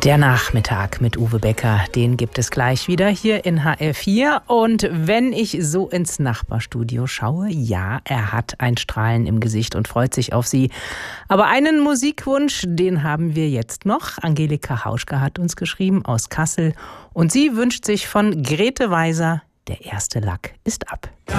Der Nachmittag mit Uwe Becker, den gibt es gleich wieder hier in HR4. Und wenn ich so ins Nachbarstudio schaue, ja, er hat ein Strahlen im Gesicht und freut sich auf Sie. Aber einen Musikwunsch, den haben wir jetzt noch. Angelika Hauschka hat uns geschrieben aus Kassel und sie wünscht sich von Grete Weiser, der erste Lack ist ab.